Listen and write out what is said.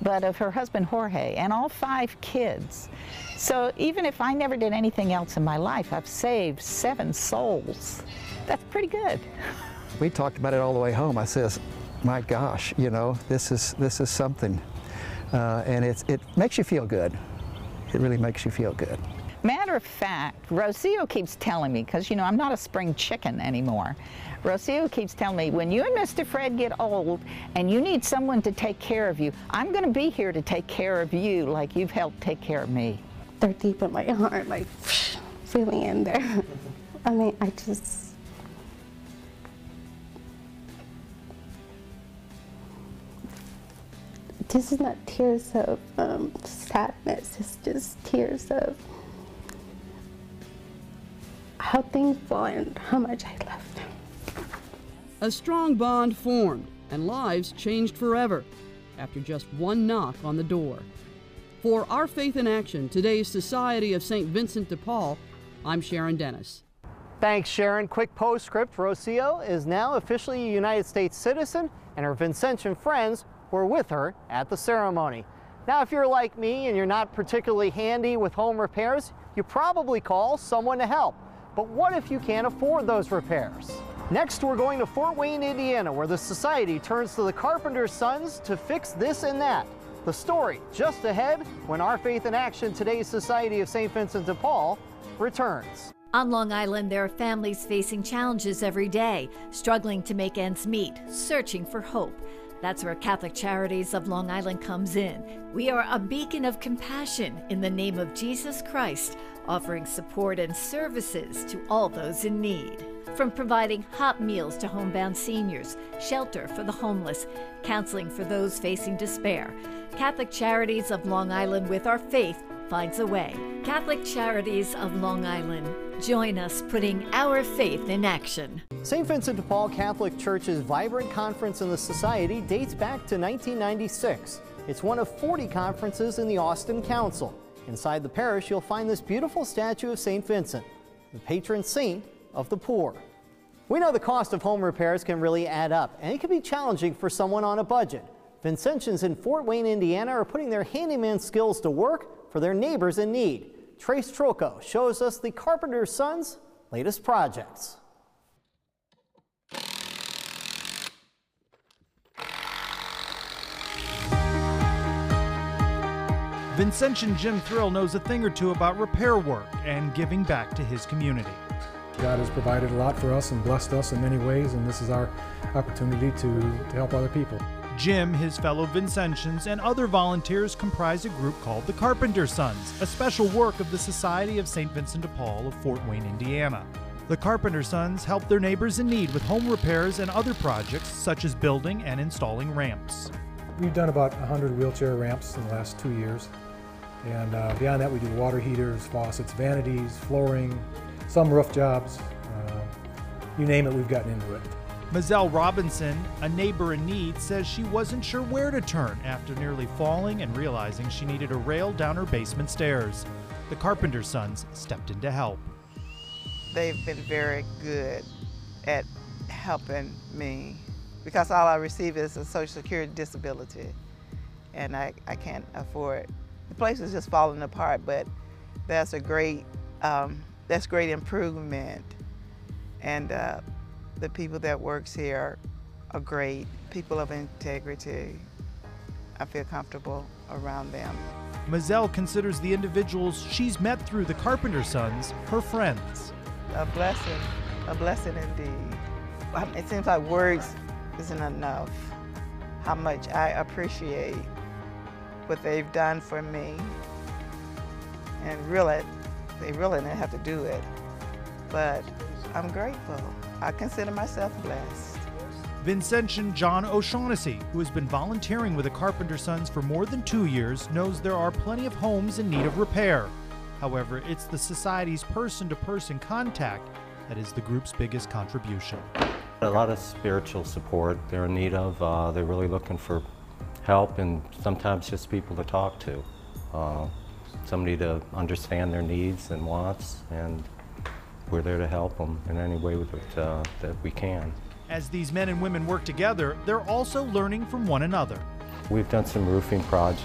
but of her husband Jorge and all 5 kids. So even if I never did anything else in my life, I've saved 7 souls. That's pretty good. We talked about it all the way home. I says, my gosh, you know, this is something. And it makes you feel good. It really makes you feel good. Matter of fact, Rocio keeps telling me, because you know I'm not a spring chicken anymore, Rocio keeps telling me, when you and Mr. Fred get old and you need someone to take care of you, I'm going to be here to take care of you like you've helped take care of me. They're deep in my heart, like feeling in there. I mean, this is not tears of sadness, it's just tears of how thankful and how much I love them. A strong bond formed and lives changed forever after just one knock on the door. For Our Faith in Action, today's Society of St. Vincent de Paul, I'm Sharon Dennis. Thanks, Sharon. Quick postscript, Rocio is now officially a United States citizen, and her Vincentian friends were with her at the ceremony. Now, if you're like me and you're not particularly handy with home repairs, you probably call someone to help. But what if you can't afford those repairs? Next, we're going to Fort Wayne, Indiana, where the Society turns to the Carpenter's Sons to fix this and that. The story just ahead when Our Faith in Action, today's Society of St. Vincent de Paul, returns. On Long Island, there are families facing challenges every day, struggling to make ends meet, searching for hope. That's where Catholic Charities of Long Island comes in. We are a beacon of compassion in the name of Jesus Christ, offering support and services to all those in need. From providing hot meals to homebound seniors, shelter for the homeless, counseling for those facing despair, Catholic Charities of Long Island, with our faith, finds a way. Catholic Charities of Long Island. Join us putting our faith in action. St. Vincent de Paul Catholic Church's vibrant conference in the Society dates back to 1996. It's one of 40 conferences in the Austin Council. Inside the parish, you'll find this beautiful statue of St. Vincent, the patron saint of the poor. We know the cost of home repairs can really add up, and it can be challenging for someone on a budget. Vincentians in Fort Wayne, Indiana are putting their handyman skills to work for their neighbors in need. Trace Troco shows us the Carpenter's Sons' latest projects. Vincentian Jim Thrill knows a thing or two about repair work and giving back to his community. God has provided a lot for us and blessed us in many ways, and this is our opportunity to help other people. Jim, his fellow Vincentians, and other volunteers comprise a group called the Carpenter's Sons, a special work of the Society of St. Vincent de Paul of Fort Wayne, Indiana. The Carpenter's Sons help their neighbors in need with home repairs and other projects such as building and installing ramps. We've done about 100 wheelchair ramps in the last 2 years. And beyond that, we do water heaters, faucets, vanities, flooring, some roof jobs. You name it, we've gotten into it. Mazel Robinson, a neighbor in need, says she wasn't sure where to turn after nearly falling and realizing she needed a rail down her basement stairs. The Carpenter's Sons stepped in to help. They've been very good at helping me because all I receive is a Social Security disability, and I can't afford. The place is just falling apart, but that's great improvement, and the people that works here are great, people of integrity. I feel comfortable around them. Mazel considers the individuals she's met through the Carpenter's Sons her friends. A blessing indeed. It seems like words isn't enough, how much I appreciate what they've done for me. And really, they really didn't have to do it, but I'm grateful. I consider myself blessed. Vincentian John O'Shaughnessy, who has been volunteering with the Carpenter's Sons for more than 2 years, knows there are plenty of homes in need of repair. However, it's the Society's person-to-person contact that is the group's biggest contribution. A lot of spiritual support they're in need of. They're really looking for help and sometimes just people to talk to. Somebody to understand their needs and wants, and we're there to help them in any way that we can. As these men and women work together, they're also learning from one another. We've done some roofing projects.